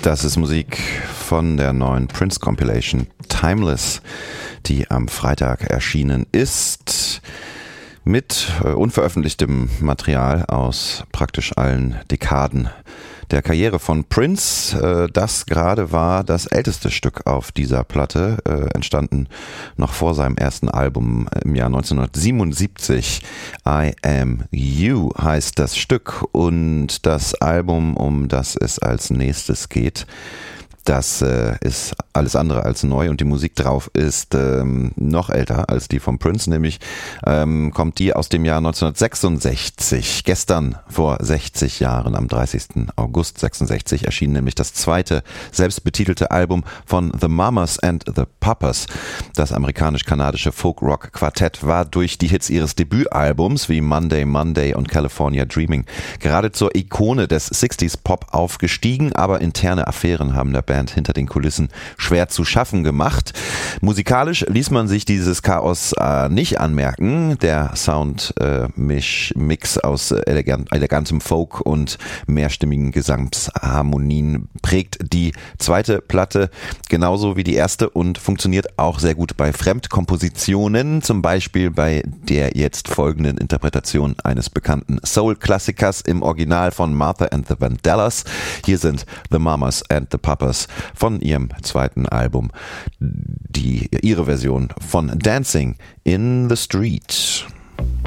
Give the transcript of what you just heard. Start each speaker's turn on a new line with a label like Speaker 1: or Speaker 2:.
Speaker 1: Das ist Musik von der neuen Prince Compilation Timeless, die am Freitag erschienen ist, mit unveröffentlichtem Material aus praktisch allen Dekaden der Karriere von Prince. Das gerade war das älteste Stück auf dieser Platte, entstanden noch vor seinem ersten Album im Jahr 1977. I Am You heißt das Stück, und das Album, um das es als nächstes geht, das ist alles andere als neu, und die Musik drauf ist noch älter als die von Prince, nämlich kommt die aus dem Jahr 1966. Gestern vor 60 Jahren, am 30. August 66, erschien nämlich das zweite selbstbetitelte Album von The Mamas and the Papas. Das amerikanisch-kanadische Folk-Rock-Quartett war durch die Hits ihres Debütalbums wie Monday Monday und California Dreaming gerade zur Ikone des 60s Pop aufgestiegen, aber interne Affären haben der Band hinter den Kulissen schwer zu schaffen gemacht. Musikalisch ließ man sich dieses Chaos nicht anmerken. Der Sound-Mix aus elegantem Folk und mehrstimmigen Gesangsharmonien prägt die zweite Platte genauso wie die erste und funktioniert auch sehr gut bei Fremdkompositionen, zum Beispiel bei der jetzt folgenden Interpretation eines bekannten Soul-Klassikers im Original von Martha and the Vandellas. Hier sind The Mamas and the Papas von ihrem zweiten Album, ihre Version von Dancing in the Street.